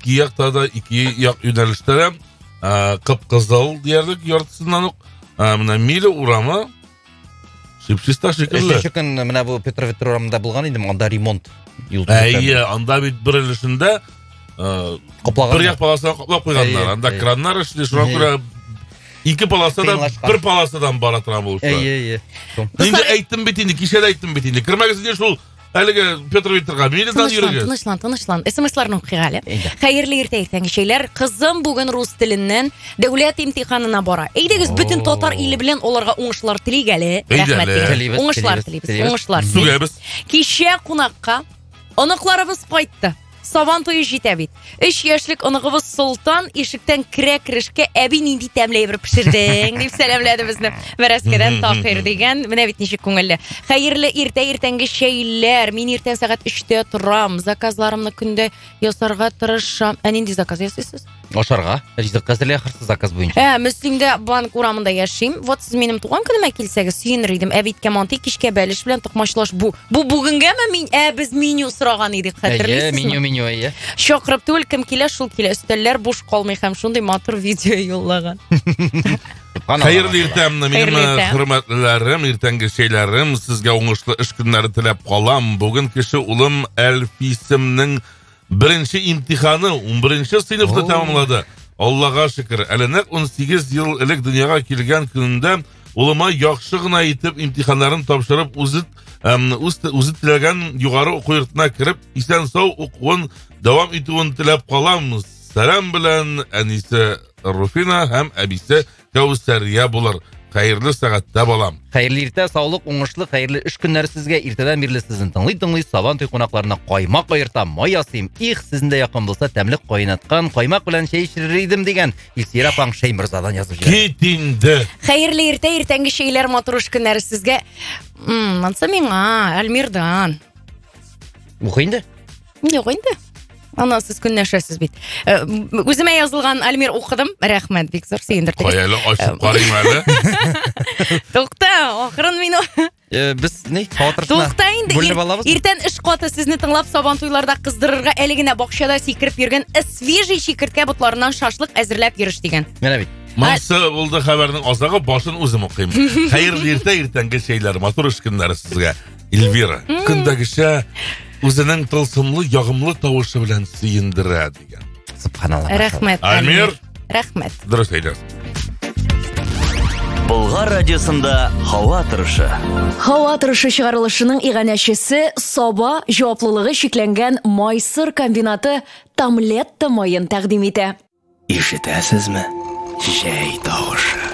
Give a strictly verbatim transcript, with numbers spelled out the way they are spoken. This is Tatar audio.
ике якта да ике як юнәлештә кып-кызыл диярлек яртысыннан ук менә Миле урамы шипшиста шикелле. Өченче көн менә бу Петровитр урамында булган идем, анда ремонт. Әйе, анда бит берелешендә бер як полосаны каплап куйганнар. Анда краннар эшли, шуңа күрә ике полосадан бер полосадан бара торган булыш. Әйе, әйе. Инде әйттем бит инде, кичә дә әйттем бит инде. Кирмәгез инде шул әлеге Петровитрга Миледан йөрегез. Тынычлан, тынычлан. эс эм эсларны укыйга әле. Хәерле иртә иртәнге шәйләр. Кызым бүген рус теленнән дәүләт имтиханына бара. Әйдәгез, бөтен татар иле белән аларга уңышлар телик әле. Рәхмәт. Уңышлар телибез. Уңышлар. Сүгәбез. Кичә кунакка оныкларыбыз кайтты. Сабан туе җитә бит. Өч яшьлек оныгыбыз Солтан ишектән керә-керешкә әби нинди тәмле әйбер пешердең дип сәламләде безне. Мәрәскәдән Таһир дигән. Менә бит ничек күңелле. Хәерле иртә иртәнге шәйләр. Мин иртән сәгать өчтә торам. Заказларымны көндә ясарга тырышам. Ә нинди заказ ясыйсыз? Ашарга. Ризык хәзерләй ахырсы заказ буенча. Ә, Мөслимдә банк урамында яшим. Вот сез минем туган көнемә килсәгез, сөенер идем. Ә бит кәманти кичкә бәлеш белән токмачлаш бу. Бу бүгенгәме мин ә без меню сораган идек, хәтерлисезме? Әйе, меню меню әйе. Чакырып түгел, кем килә, шул килә. Өстәлләр буш калмый һәм шундый матур видео юллаган. Хәерле иртә, минем хөрмәтлеләрем, иртәнге шәйләрем, сезгә уңышлы эш көннәре теләп калам. Бүген кеше улым Әлфисемнең беренче имтиханы унберенче сыйныфта тәмамлады. Аллага шөкер. Әле нәкъ унсигез ел элек дөньяга килгән көндә улыма яхшы гына итеп имтиханнарын тапшырып, үзе үзе теләгән югары уку йортына кереп, исән-сау укуын дәвам итүен теләп калам. Сәлам белән әнисе Руфина һәм әбисе Кәүсәрия булыр. Хәерле сәгатьтә балам. Хәерле иртә, саулык, уңышлы, хәерле эш көннәре сезгә. Иртәдән бирле сезне тыңлый-тыңлый Сабан туй кунакларына каймак кайыртам, май ясыйм. Их, сездә якын булса тәмле кайнаткан каймак белән чәй эчер идем дигән Илсира апаң Шәймирзадан язып җибәрде. Кит инде. Хәерле иртә иртәнге шәйләр, матур эш көннәре сезгә. Мм, манса миңа Әлмирдан. Укый инде? Юк инде. Ана сез көнләшәсез бит. Үземә язылган Әлмир укыдым. Рәхмәт, бик зур сөендердегез. Каялы ачып карыйм әле. Тукта, ахырын мин Без ни? Хатырсына. Тукта инде. Иртән эш каты сезне тыңлап Сабан туйларда кыздырырга әле генә бакчада сикереп йөргән свежий чикерткә бутларыннан шашлык әзерләп йөриш дигән. Менә бит. Масы булды хәбәрнең азагы, башын үзем укыйм. Хәерле иртә иртәнге шәйләр, матур эш көннәре сезгә. Эльвира, көндәгечә үзенең тылсымлы, ягымлы тавышы белән сөендерә дигән. Субханалла. Рәхмәт. Әлмир. Рәхмәт. Дөрес әйтәсез. Болгар радиосында һава торышы. Һава торышы чыгарылышының иганәчесе Саба җаваплылыгы шикләнгән майсыр комбинаты Тамлетта майын тәкъдим итә. Ишетәсезме? Җәй тавышы.